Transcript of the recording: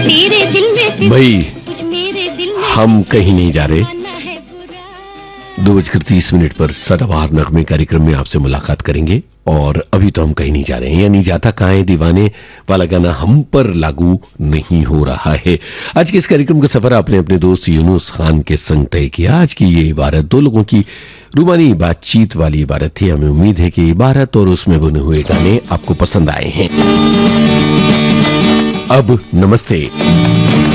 तेरे दिल में भाई मेरे दिल में हम कहीं नहीं जा रहे। 2:30 पर सदाबहार नगमे कार्यक्रम में आपसे मुलाकात करेंगे। और अभी तो हम कहीं नहीं जा रहे हैं, यानी जाता कहाँ है दीवाने वाला गाना हम पर लागू नहीं हो रहा है। आज के इस कार्यक्रम का सफर आपने अपने दोस्त यूनुस खान के संग तय किया। आज की ये इबारत दो लोगों की रूमानी बातचीत वाली इबारत थी। हमें उम्मीद है कि इबारत और उसमें बुने हुए गाने आपको पसंद आए हैं। अब नमस्ते।